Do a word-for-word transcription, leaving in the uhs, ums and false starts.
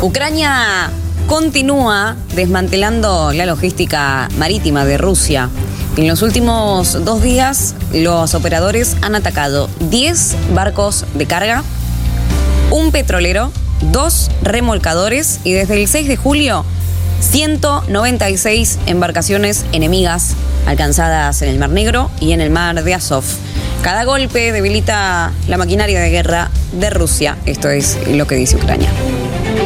Ucrania continúa desmantelando la logística marítima de Rusia. En los últimos dos días, los operadores han atacado diez barcos de carga, un petrolero, dos remolcadores y desde el seis de julio, ciento noventa y seis embarcaciones enemigas alcanzadas en el Mar Negro y en el Mar de Azov. Cada golpe debilita la maquinaria de guerra de Rusia. Esto es lo que dice Ucrania.